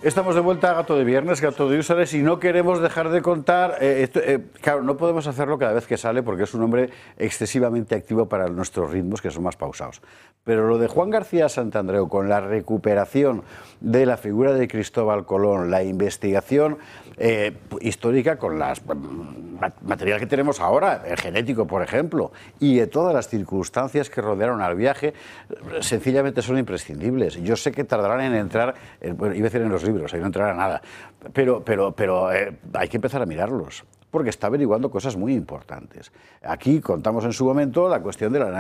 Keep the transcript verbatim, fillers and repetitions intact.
Estamos de vuelta a Gato de Viernes, Gato de Usares, y no queremos dejar de contar, eh, esto, eh, claro, no podemos hacerlo cada vez que sale porque es un hombre excesivamente activo para nuestros ritmos, que son más pausados. Pero lo de Juan García Santandreu, con la recuperación de la figura de Cristóbal Colón, la investigación eh, histórica con las material que tenemos ahora, el genético, por ejemplo, y de todas las circunstancias que rodearon al viaje, sencillamente son imprescindibles. Yo sé que tardarán en entrar, en, bueno, iba a decir en los libros, ahí no entrará nada, pero, pero, pero eh, hay que empezar a mirarlos, porque está averiguando cosas muy importantes. Aquí contamos en su momento la cuestión de la